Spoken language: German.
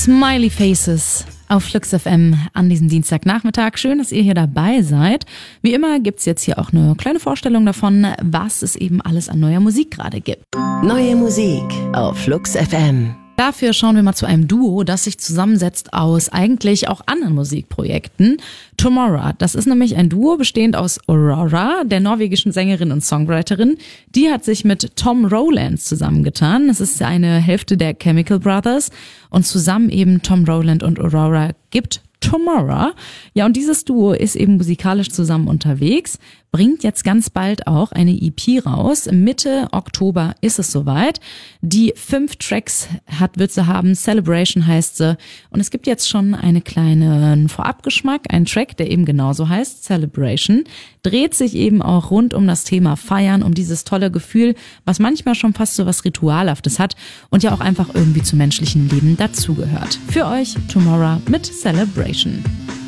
Smiley Faces auf Flux FM an diesem Dienstagnachmittag. Schön, dass ihr hier dabei seid. Wie immer gibt's jetzt hier auch eine kleine Vorstellung davon, was es eben alles an neuer Musik gerade gibt. Neue Musik auf Flux FM. Dafür schauen wir mal zu einem Duo, das sich zusammensetzt aus eigentlich auch anderen Musikprojekten. Tomorrow, das ist nämlich ein Duo bestehend aus Aurora, der norwegischen Sängerin und Songwriterin. Die hat sich mit Tom Rowland zusammengetan. Das ist eine Hälfte der Chemical Brothers und zusammen eben Tom Rowland und Aurora gibt Tomorrow. Ja, und dieses Duo ist eben musikalisch zusammen unterwegs, bringt jetzt ganz bald auch eine EP raus. Mitte Oktober ist es soweit. Die 5 Tracks wird sie haben. Celebration heißt sie. Und es gibt jetzt schon einen kleinen Vorabgeschmack. Ein Track, der eben genauso heißt, Celebration, dreht sich eben auch rund um das Thema Feiern, um dieses tolle Gefühl, was manchmal schon fast so was Ritualhaftes hat und ja auch einfach irgendwie zum menschlichen Leben dazugehört. Für euch Tomorrow mit Celebration.